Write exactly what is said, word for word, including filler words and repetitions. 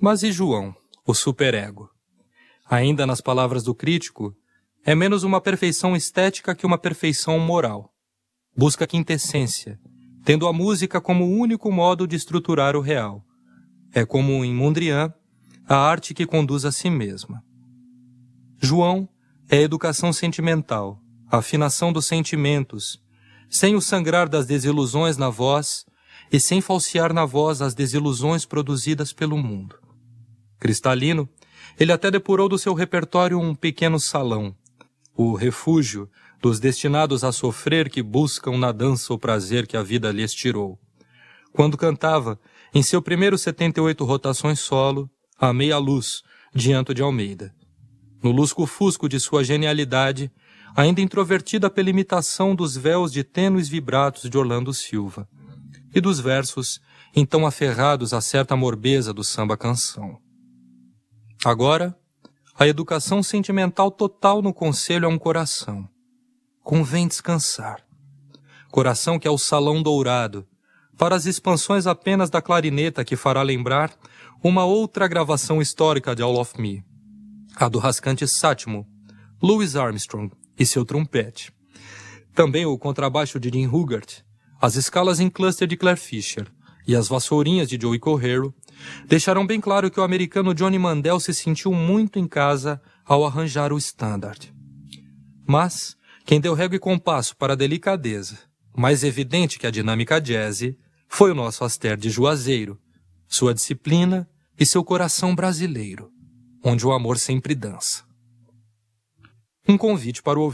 Mas e João, o superego? Ainda nas palavras do crítico, é menos uma perfeição estética que uma perfeição moral. Busca quintessência, tendo a música como o único modo de estruturar o real. É como em Mondrian, a arte que conduz a si mesma. João é educação sentimental, a afinação dos sentimentos, sem o sangrar das desilusões na voz e sem falsear na voz as desilusões produzidas pelo mundo. Cristalino, ele até depurou do seu repertório um pequeno salão, o refúgio dos destinados a sofrer que buscam na dança o prazer que a vida lhes tirou. Quando cantava, em seu primeiro setenta e oito rotações solo, a meia luz, diante de Almeida. No lusco-fusco de sua genialidade, ainda introvertida pela imitação dos véus de tênues vibratos de Orlando Silva, e dos versos, então aferrados a certa morbeza do samba-canção. Agora, a educação sentimental total no conselho é um coração. Convém descansar. Coração que é o salão dourado, para as expansões apenas da clarineta que fará lembrar uma outra gravação histórica de All of Me, a do rascante sétimo, Louis Armstrong e seu trompete. Também o contrabaixo de Jim Hogarth, as escalas em cluster de Claire Fischer e as vassourinhas de Joey Correiro deixaram bem claro que o americano Johnny Mandel se sentiu muito em casa ao arranjar o standard. Mas quem deu régua e compasso para a delicadeza, mais evidente que a dinâmica jazz, foi o nosso Aster de Juazeiro, sua disciplina e seu coração brasileiro, onde o amor sempre dança. Um convite para o